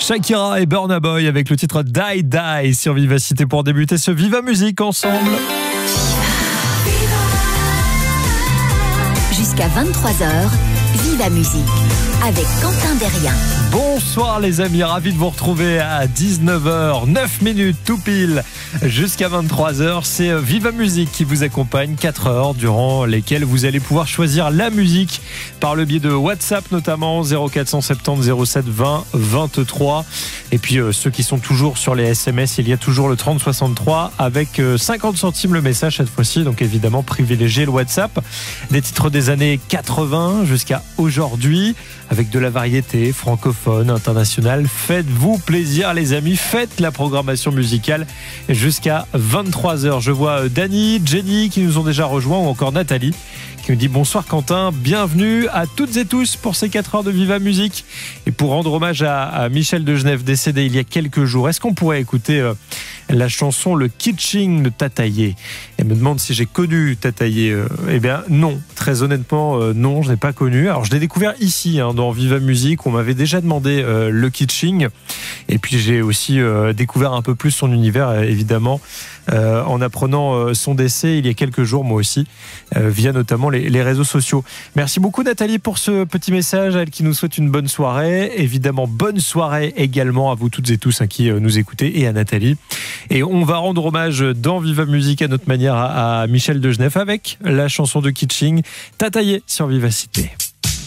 Shakira et Burna Boy avec le titre Die Die sur Vivacité pour débuter ce Viva Musique ensemble. Jusqu'à 23h, Viva Musique avec Quentin Derrien. Bonsoir les amis, ravi de vous retrouver à 19h, 9 minutes tout pile jusqu'à 23h. C'est Viva Musique qui vous accompagne 4 heures durant lesquelles vous allez pouvoir choisir la musique par le biais de WhatsApp notamment 0470 07 20 23. Et puis ceux qui sont toujours sur les SMS, il y a toujours le 3063 avec 50 centimes le message cette fois-ci. Donc évidemment privilégiez le WhatsApp. Des titres des années 80 jusqu'à aujourd'hui avec de la variété francophone, internationale. Faites-vous plaisir les amis, faites la programmation musicale jusqu'à 23h. Je vois Dani, Jenny qui nous ont déjà rejoints ou encore Nathalie qui nous dit bonsoir Quentin, bienvenue à toutes et tous pour ces 4 heures de Viva Musique. Et pour rendre hommage à Michel de Genève décédé il y a quelques jours, est-ce qu'on pourrait écouter la chanson Le Kitsching de Tataillé? Elle me demande si j'ai connu Tataillé. Eh bien non, très honnêtement non, je n'ai pas connu. Alors je l'ai découvert ici dans Viva Musique, on m'avait déjà demandé le Kitsching. Et puis j'ai aussi découvert un peu plus son univers évidemment en apprenant son décès il y a quelques jours moi aussi via notamment les réseaux sociaux. Merci beaucoup Nathalie pour ce petit message, elle qui nous souhaite une bonne soirée. Évidemment bonne soirée également à vous toutes et tous qui nous écoutez et à Nathalie. Et on va rendre hommage dans Viva Musique à notre manière à Michel de Genève avec la chanson de Kitsching Tataillé sur Vivacité.